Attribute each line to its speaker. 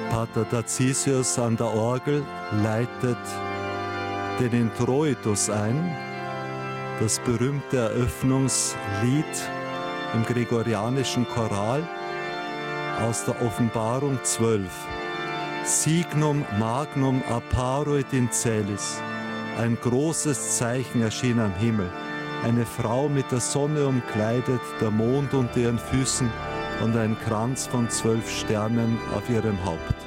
Speaker 1: Pater Dazisius an der Orgel leitet den Introitus ein, das berühmte Eröffnungslied im gregorianischen Choral aus der Offenbarung 12. Signum magnum apparuit in celis. Ein großes Zeichen erschien am Himmel. Eine Frau mit der Sonne umkleidet, der Mond unter ihren Füßen und ein Kranz von 12 Sternen auf ihrem Haupt.